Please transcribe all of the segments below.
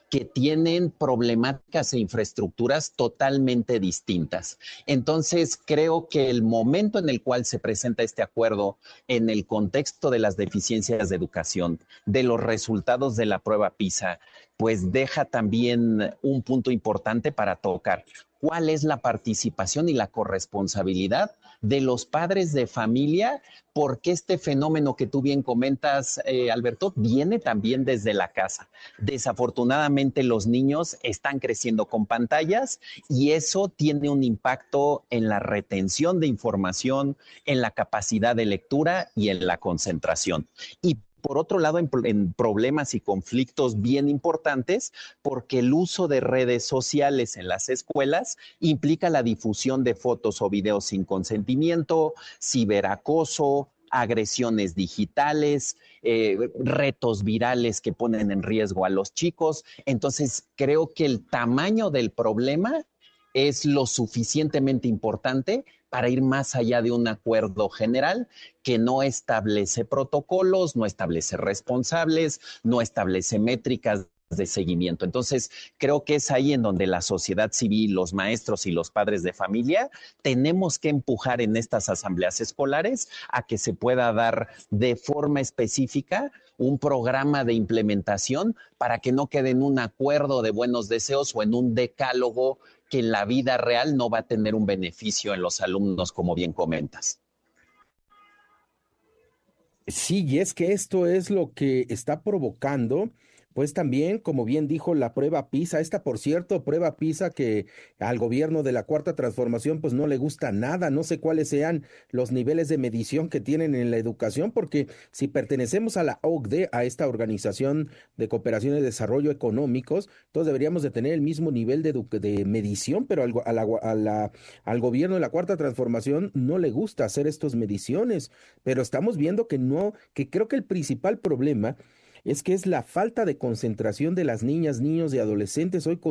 que tienen problemáticas e infraestructuras totalmente distintas. Entonces, creo que el momento en el cual se presenta este acuerdo en el contexto de las deficiencias de educación, de los resultados de la prueba PISA, pues deja también un punto importante para tocar. ¿Cuál es la participación y la corresponsabilidad de los padres de familia? Porque este fenómeno que tú bien comentas, Alberto, viene también desde la casa. Desafortunadamente los niños están creciendo con pantallas y eso tiene un impacto en la retención de información, en la capacidad de lectura y en la concentración. Y por otro lado, en problemas y conflictos bien importantes, porque el uso de redes sociales en las escuelas implica la difusión de fotos o videos sin consentimiento, ciberacoso, agresiones digitales, retos virales que ponen en riesgo a los chicos. Entonces, creo que el tamaño del problema es lo suficientemente importante para ir más allá de un acuerdo general que no establece protocolos, no establece responsables, no establece métricas de seguimiento. Entonces, creo que es ahí en donde la sociedad civil, los maestros y los padres de familia tenemos que empujar en estas asambleas escolares a que se pueda dar de forma específica un programa de implementación para que no quede en un acuerdo de buenos deseos o en un decálogo que en la vida real no va a tener un beneficio en los alumnos, como bien comentas. Sí, y es que esto es lo que está provocando, pues también, como bien dijo la prueba PISA, esta por cierto, prueba PISA que al gobierno de la Cuarta Transformación pues no le gusta nada, no sé cuáles sean los niveles de medición que tienen en la educación, porque si pertenecemos a la OCDE, a esta Organización de Cooperación y Desarrollo Económicos, entonces deberíamos de tener el mismo nivel de medición, pero al gobierno de la Cuarta Transformación no le gusta hacer estas mediciones, pero estamos viendo que no, que creo que el principal problema es que es la falta de concentración de las niñas, niños y adolescentes hoy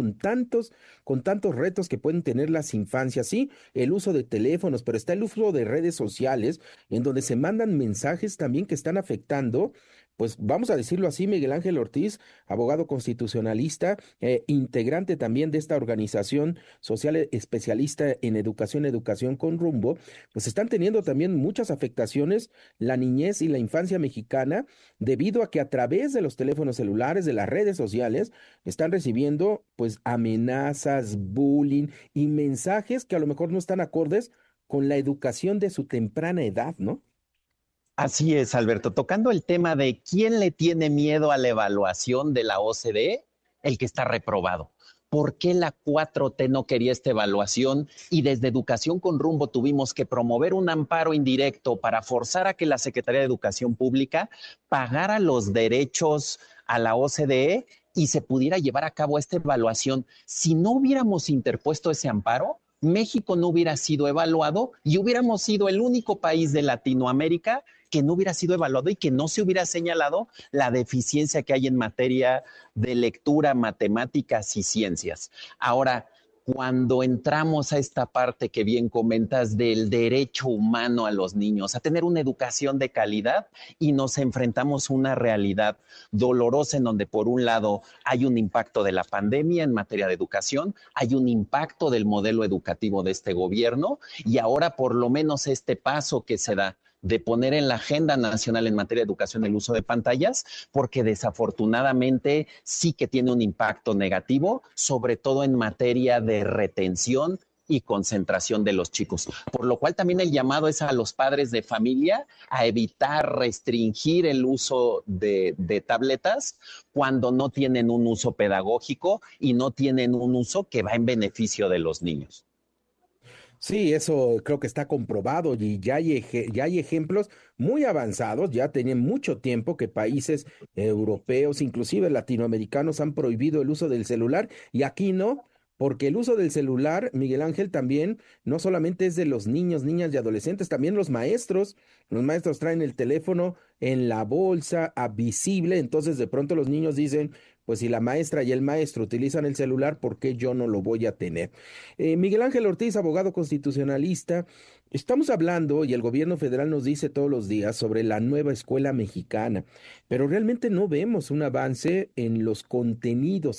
con tantos retos que pueden tener las infancias. Sí, el uso de teléfonos, pero está el uso de redes sociales en donde se mandan mensajes también que están afectando. Pues vamos a decirlo así, Miguel Ángel Ortiz, abogado constitucionalista, integrante también de esta organización social especialista en educación, Educación con Rumbo, pues están teniendo también muchas afectaciones la niñez y la infancia mexicana debido a que a través de los teléfonos celulares, de las redes sociales, están recibiendo pues amenazas, bullying y mensajes que a lo mejor no están acordes con la educación de su temprana edad, ¿no? Así es, Alberto. Tocando el tema de quién le tiene miedo a la evaluación de la OCDE, el que está reprobado. ¿Por qué la 4T no quería esta evaluación? Y desde Educación con Rumbo tuvimos que promover un amparo indirecto para forzar a que la Secretaría de Educación Pública pagara los derechos a la OCDE y se pudiera llevar a cabo esta evaluación. Si no hubiéramos interpuesto ese amparo, México no hubiera sido evaluado y hubiéramos sido el único país de Latinoamérica que no hubiera sido evaluado y que no se hubiera señalado la deficiencia que hay en materia de lectura, matemáticas y ciencias. Ahora, cuando entramos a esta parte que bien comentas del derecho humano a los niños, a tener una educación de calidad y nos enfrentamos a una realidad dolorosa en donde por un lado hay un impacto de la pandemia en materia de educación, hay un impacto del modelo educativo de este gobierno y ahora por lo menos este paso que se da de poner en la agenda nacional en materia de educación el uso de pantallas, porque desafortunadamente sí que tiene un impacto negativo, sobre todo en materia de retención y concentración de los chicos. Por lo cual también el llamado es a los padres de familia a evitar restringir el uso de tabletas cuando no tienen un uso pedagógico y no tienen un uso que va en beneficio de los niños. Sí, eso creo que está comprobado y ya hay ejemplos muy avanzados, ya tienen mucho tiempo que países europeos, inclusive latinoamericanos, han prohibido el uso del celular y aquí no, porque el uso del celular, Miguel Ángel, también no solamente es de los niños, niñas y adolescentes, también los maestros traen el teléfono en la bolsa, visible, entonces de pronto los niños dicen, pues si la maestra y el maestro utilizan el celular, ¿por qué yo no lo voy a tener? Miguel Ángel Ortiz, abogado constitucionalista, estamos hablando y el gobierno federal nos dice todos los días sobre la nueva escuela mexicana, pero realmente no vemos un avance en los contenidos